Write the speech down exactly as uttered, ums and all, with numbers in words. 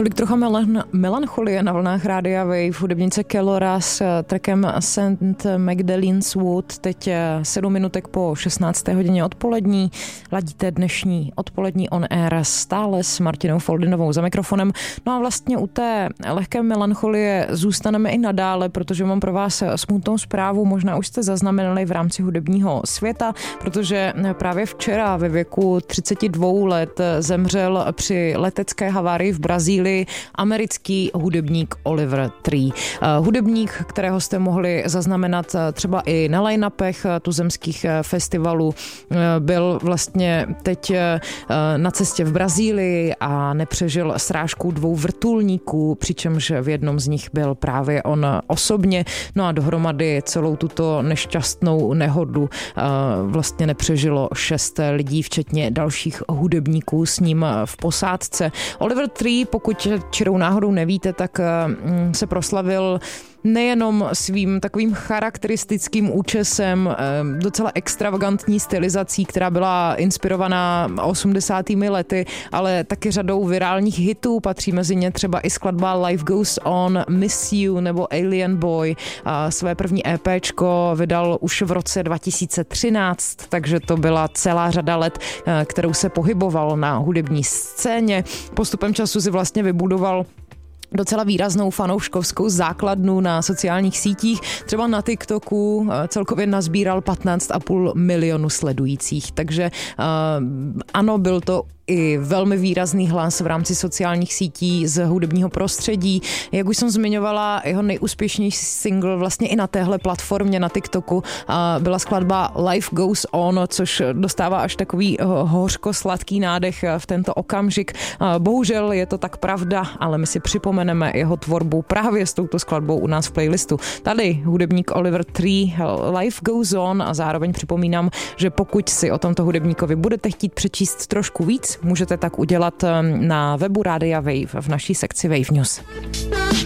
Tolik trocha melan- melancholie na vlnách Rádia Wave, hudebnice Kellora s trackem Saint Magdalene's Wood, teď sedm minutek po šestnácté hodině odpolední. Ladíte dnešní odpolední on air stále s Martinou Foldinovou za mikrofonem. No a vlastně u té lehké melancholie zůstaneme i nadále, protože mám pro vás smutnou zprávu, možná už jste zaznamenali v rámci hudebního světa, protože právě včera ve věku třicet dva let zemřel při letecké havárii v Brazílii americký hudebník Oliver Tree. Hudebník, kterého jste mohli zaznamenat třeba i na line-upech tuzemských festivalů, byl vlastně teď na cestě v Brazílii a nepřežil srážku dvou vrtulníků, přičemž v jednom z nich byl právě on osobně. No a dohromady celou tuto nešťastnou nehodu vlastně nepřežilo šest lidí, včetně dalších hudebníků s ním v posádce. Oliver Tree, pokud čirou náhodou nevíte, tak se proslavil nejenom svým takovým charakteristickým účesem, docela extravagantní stylizací, která byla inspirovaná osmdesátými lety, ale taky řadou virálních hitů. Patří mezi ně třeba i skladba Life Goes On, Miss You nebo Alien Boy. A své první EPčko vydal už v roce dva tisíce třináct, takže to byla celá řada let, kterou se pohyboval na hudební scéně. Postupem času si vlastně vybudoval docela výraznou fanouškovskou základnu na sociálních sítích. Třeba na TikToku celkově nazbíral patnáct a půl milionu sledujících. Takže uh, ano, byl to i velmi výrazný hlas v rámci sociálních sítí z hudebního prostředí. Jak už jsem zmiňovala, jeho nejúspěšnější single vlastně i na téhle platformě na TikToku byla skladba Life Goes On, což dostává až takový hořko-sladký nádech v tento okamžik. Bohužel je to tak pravda, ale my si připomeneme jeho tvorbu právě s touto skladbou u nás v playlistu. Tady hudebník Oliver Tree, Life Goes On, a zároveň připomínám, že pokud si o tomto hudebníkovi budete chtít přečíst trošku víc, můžete tak udělat na webu Rádia Wave v naší sekci Wave News.